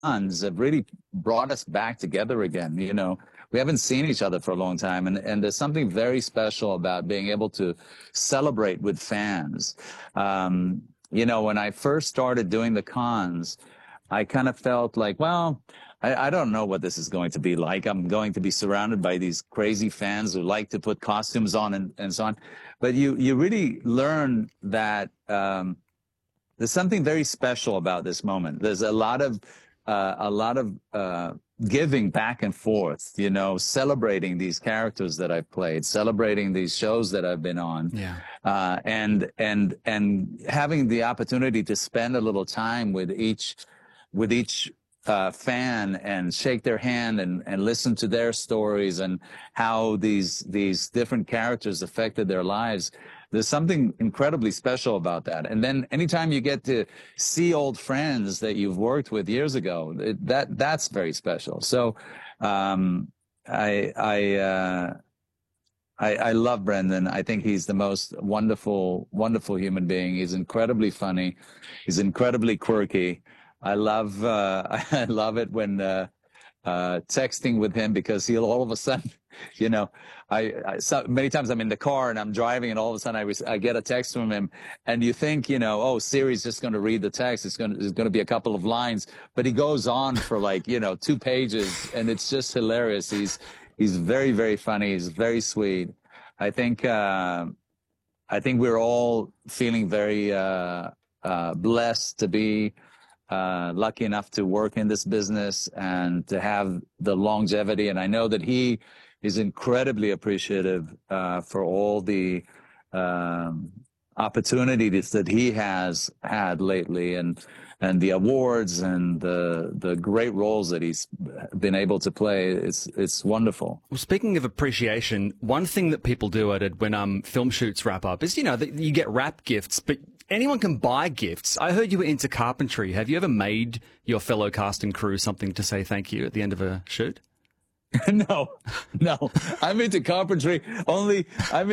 cons have really brought us back together again. We haven't seen each other for a long time, and there's something very special about being able to celebrate with fans. When I first started doing the cons, I kind of felt like, well, I don't know what this is going to be like. I'm going to be surrounded by these crazy fans who like to put costumes on and so on. But you really learn that there's something very special about this moment. There's a lot of giving back and forth, celebrating these characters that I've played, celebrating these shows that I've been on, and having the opportunity to spend a little time with each fan and shake their hand and listen to their stories and how these different characters affected their lives. There's something incredibly special about that. And then anytime you get to see old friends that you've worked with years ago, that's very special. So I love Brendan. I think he's the most wonderful human being. He's incredibly funny. He's incredibly quirky. I love it when texting with him, because he'll all of a sudden, so many times I'm in the car and I'm driving, and all of a sudden I get a text from him, and you think, oh, Siri's just going to read the text. It's going to be a couple of lines, but he goes on for 2 pages, and it's just hilarious. He's very, very funny. He's very sweet. I think we're all feeling very blessed to be lucky enough to work in this business and to have the longevity. And I know that he is incredibly appreciative for all the opportunities that he has had lately, and the awards and the great roles that he's been able to play. It's wonderful. Well, speaking of appreciation, one thing that people do at it when film shoots wrap up is, that you get wrap gifts, but anyone can buy gifts. I heard you were into carpentry. Have you ever made your fellow cast and crew something to say thank you at the end of a shoot? No. I'm into carpentry only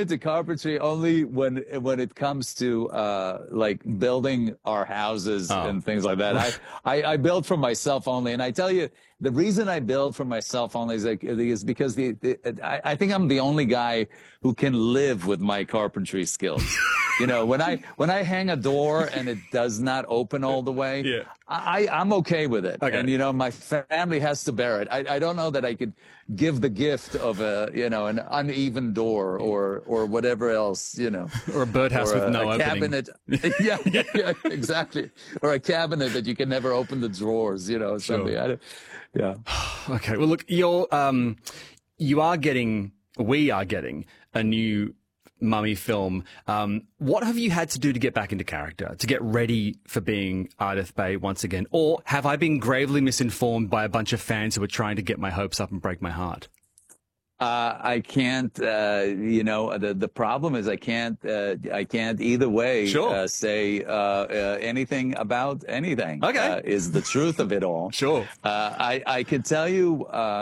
when it comes to building our houses and things like that. I build for myself only, and I tell you, the reason I build for myself only is because I think I'm the only guy who can live with my carpentry skills. When I hang a door and it does not open all the way, I'm okay with it. Okay. And my family has to bear it. I don't know that I could give the gift of an uneven door or whatever else, or a birdhouse with no opening. Cabinet. yeah, exactly. Or a cabinet that you can never open the drawers, something. Sure. Yeah. Okay. Well, look, we are getting a new Mummy film. What have you had to do to get back into character, to get ready for being Ardeth Bay once again? Or have I been gravely misinformed by a bunch of fans who are trying to get my hopes up and break my heart? I can't, the problem is I can't either way say anything about anything. Okay. Is the truth of it all. Sure. I can tell you,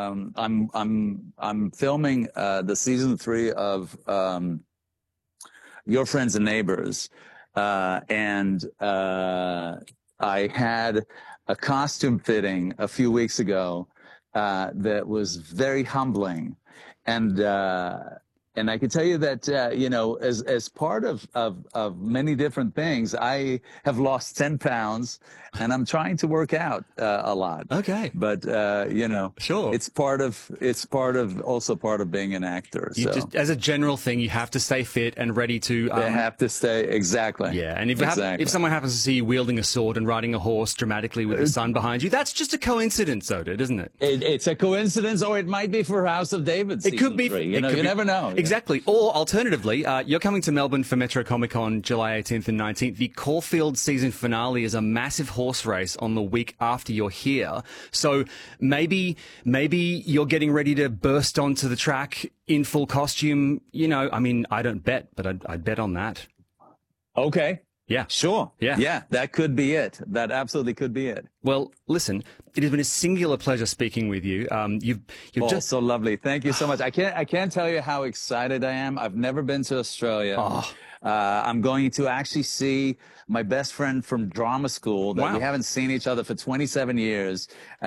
I'm filming the season 3 of Your Friends and Neighbors, and I had a costume fitting a few weeks ago that was very humbling. And I can tell you that, as part of many different things, I have lost 10 pounds, and I'm trying to work out a lot. Okay. But, sure. it's part of being an actor. You just, as a general thing, you have to stay fit and ready to... They have to stay, exactly. Yeah, and if someone happens to see you wielding a sword and riding a horse dramatically with the sun behind you, that's just a coincidence, Oded, isn't it? It's a coincidence, or it might be for House of David season It could be. 3. You never know. Exactly. Or alternatively, you're coming to Melbourne for Metro Comic Con July 18th and 19th. The Caulfield season finale is a massive horse race on the week after you're here. So maybe you're getting ready to burst onto the track in full costume. I don't bet, but I'd bet on that. Okay. Yeah. Sure. Yeah. Yeah, that could be it. That absolutely could be it. Well, listen, it has been a singular pleasure speaking with you. You've just so lovely. Thank you so much. I can't tell you how excited I am. I've never been to Australia. Oh. I'm going to actually see my best friend from drama school that Wow. we haven't seen each other for 27 years.